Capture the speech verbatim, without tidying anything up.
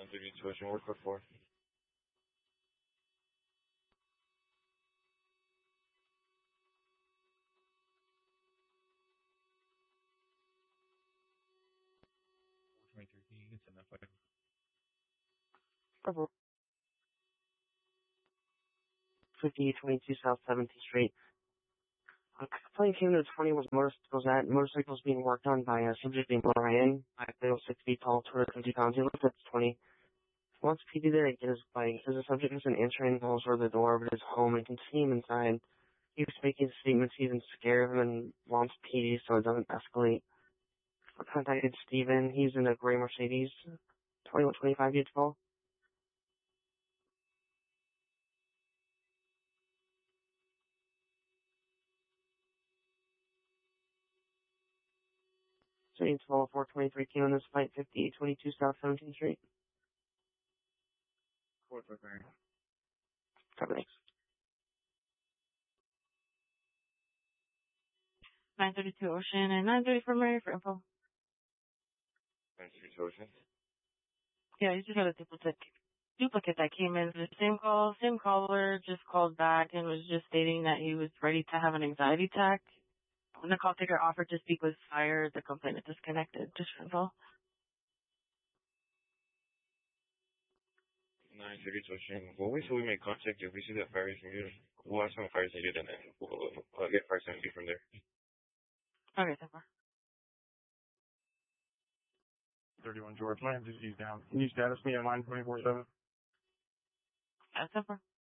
nine thirty-two Ocean, what code for? twenty-three, can you get send that fire? Purple. fifty-eight twenty-two South seventeenth Street. A complaint came to the twenty was motorcycles at motorcycles being worked on by a subject named Ryan, five foot six feet tall, two hundred fifty pounds. He left at twenty. Once P D there, he get his bike. Says the subject isn't answering calls or the door, but is home and can see him inside. He was making statements even scare him and wants P D so it doesn't escalate. I contacted Steven. He's in a gray Mercedes. twenty-one twenty-five years tall. James Fall four twenty-three came on this flight, fifty-eight twenty-two South seventeenth Street. Four for Barry. Thanks. nine thirty-two Ocean and nine thirty for Mary for info. nine thirty-two Ocean. Yeah, you just got a duplicate duplicate that came in for the same call. Same caller just called back and was just stating that he was ready to have an anxiety attack. When the call taker offered to speak with fire, the complainant disconnected. Just for info. nine thirty-two Ocean. We'll wait till we make contact. If we see that fire is needed, we'll ask some fire is needed and then we'll uh, get fire seventy from there. Okay, so far. thirty-one George, my disease down. Can you status me on line twenty-four seven? That's so far.